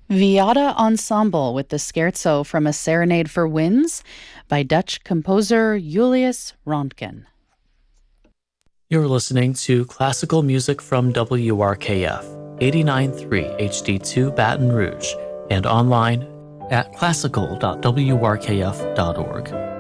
Viada Ensemble with the Scherzo from A Serenade for Winds by Dutch composer Julius Röntgen. You're listening to classical music from WRKF 89.3 HD2 Baton Rouge and online at classical.wrkf.org.